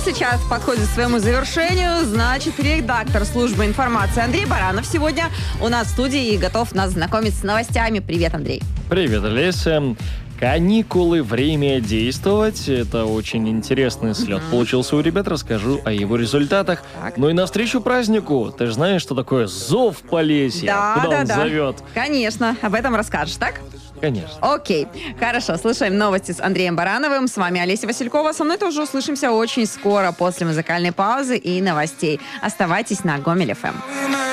сейчас подходит к своему завершению. Значит, редактор службы информации Андрей Баранов сегодня у нас в студии и готов нас знакомить с новостями. Привет, Андрей. Привет, Олеся. Каникулы, время действовать. Это очень интересный слет получился у ребят. Расскажу о его результатах. Так. Ну и навстречу празднику. Ты же знаешь, что такое зов Полесья? Куда он зовет? Конечно, об этом расскажешь, так? Конечно. Окей, хорошо, слушаем новости с Андреем Барановым. С вами Олеся Василькова. Со мной тоже услышимся очень скоро после музыкальной паузы и новостей. Оставайтесь на Гомель ФМ.